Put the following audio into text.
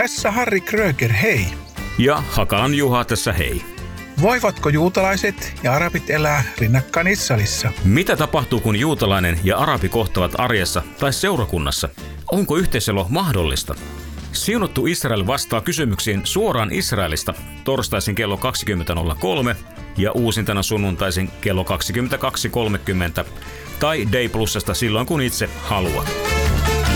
Tässä Harri Kröger, hei. Ja Hakalan Juha tässä hei. Voivatko juutalaiset ja arabit elää rinnakkain Israelissa? Mitä tapahtuu, kun juutalainen ja arabi kohtavat arjessa tai seurakunnassa? Onko yhteiselo mahdollista? Siunattu Israel vastaa kysymyksiin suoraan Israelista torstaisin kello 20.03 ja uusintana sunnuntaisin kello 22.30 tai Day Plusasta silloin kun itse haluat.